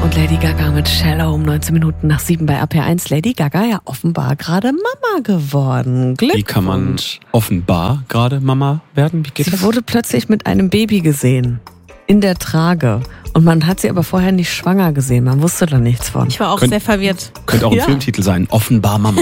und Lady Gaga mit Shallow um 19 Minuten nach 7 bei RPR1. Lady Gaga ja offenbar gerade Mama geworden. Glückwunsch. Wie kann man offenbar gerade Mama werden? Wie geht das? Sie wurde plötzlich mit einem Baby gesehen. In der Trage. Und man hat sie aber vorher nicht schwanger gesehen. Man wusste da nichts von. Ich war auch sehr verwirrt. Könnte auch ein Filmtitel sein. Offenbar Mama.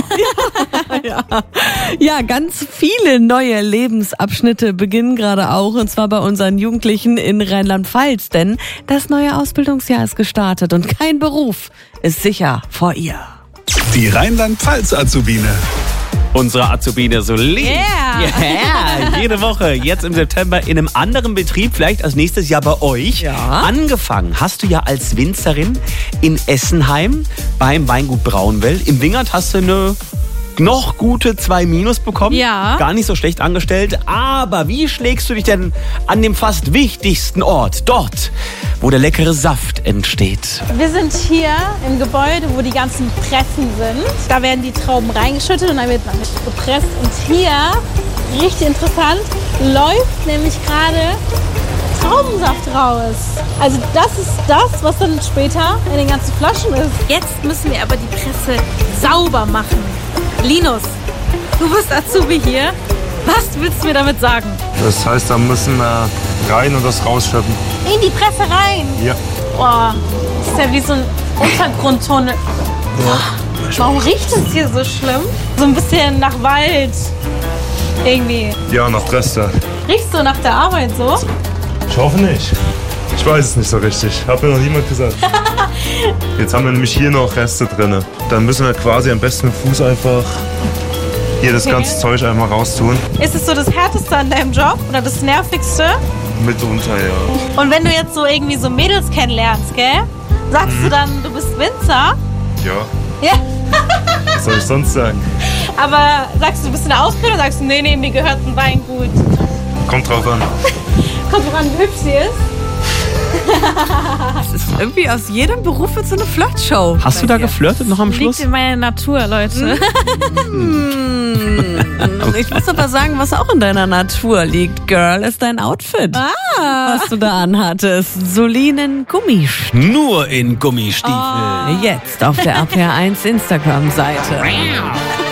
Ja, ganz viele neue Lebensabschnitte beginnen gerade auch. Und zwar bei unseren Jugendlichen in Rheinland-Pfalz. Denn das neue Ausbildungsjahr ist gestartet. Und kein Beruf ist sicher vor ihr. Die Rheinland-Pfalz-Azubine. Unsere Azubine Solin. Yeah. Jede Woche, jetzt im September in einem anderen Betrieb, vielleicht als nächstes Jahr bei euch. Ja. Angefangen hast du ja als Winzerin in Essenheim beim Weingut Braunwell. Im Wingert hast du eine noch gute 2- bekommen. Ja. Gar nicht so schlecht angestellt. Aber wie schlägst du dich denn an dem fast wichtigsten Ort, dort, wo der leckere Saft entsteht? Wir sind hier im Gebäude, wo die ganzen Pressen sind. Da werden die Trauben reingeschüttet und dann wird man gepresst. Und hier, richtig interessant, läuft nämlich gerade Traubensaft raus. Also das ist das, was dann später in den ganzen Flaschen ist. Jetzt müssen wir aber die Presse sauber machen. Linus, du bist Azubi hier. Was willst du mir damit sagen? Das heißt, da müssen wir rein und das rausschöpfen. In die Presse rein? Ja. Boah, das ist ja wie so ein Untergrundtunnel. Warum riecht es hier so schlimm? So ein bisschen nach Wald. Irgendwie. Ja, nach Reste. Riechst du nach der Arbeit so? Ich hoffe nicht. Ich weiß es nicht so richtig. Hat mir noch niemand gesagt. Jetzt haben wir nämlich hier noch Reste drin. Dann müssen wir quasi am besten mit Fuß einfach hier das ganze Zeug einmal raustun. Ist es so das Härteste an deinem Job oder das Nervigste? Mitunter, ja. Und wenn du jetzt so irgendwie so Mädels kennenlernst, gell? Sagst du dann, du bist Winzer? Ja, Ja. was soll ich sonst sagen? Aber sagst du, du bist in der Ausbildung oder sagst du, nee, mir gehört ein Weingut? Kommt drauf an. Kommt drauf an, wie hübsch sie ist. Das ist irgendwie aus jedem Beruf wird so eine Flirtshow. Hast du da geflirtet noch am Schluss? Liegt in meiner Natur, Leute. Ich muss aber sagen, was auch in deiner Natur liegt, Girl, ist dein Outfit. Was du da anhattest. Solinen Gummistiefeln. Nur in Gummistiefeln. Jetzt auf der RPR1 Instagram-Seite.